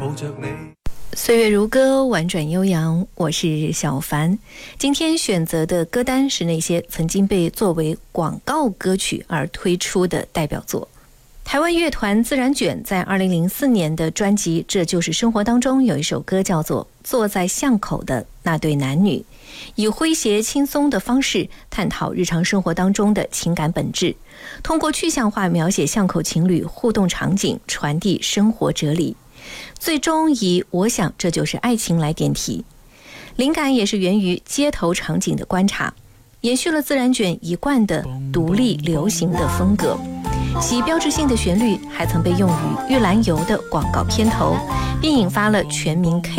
岁月如歌，婉转悠扬，我是小凡。今天选择的歌单是那些曾经被作为广告歌曲而推出的代表作。台湾乐团自然卷在2004年的专辑《这就是生活》当中有一首歌叫做《坐在巷口的那对男女》，以诙谐轻松的方式探讨日常生活当中的情感本质，通过具象化描写巷口情侣互动场景，传递生活哲理，最终以我想这就是爱情来点题。灵感也是源于街头场景的观察，延续了自然卷一贯的独立流行的风格。其标志性的旋律还曾被用于玉兰油的广告片头，并引发了全民 K